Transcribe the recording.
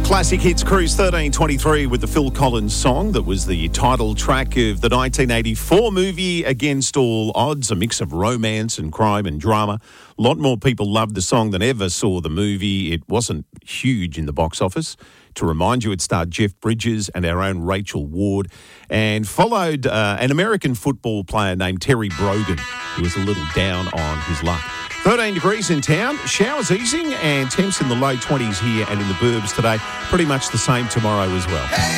Classic Hits Cruise 1323 with the Phil Collins song that was the title track of the 1984 movie Against All Odds, a mix of romance and crime and drama. A lot more people loved the song than ever saw the movie. It wasn't huge in the box office. To remind you, it starred Jeff Bridges and our own Rachel Ward and followed an American football player named Terry Brogan, who was a little down on his luck. 13 degrees in town, showers easing and temps in the low 20s here and in the burbs today. Pretty much the same tomorrow as well.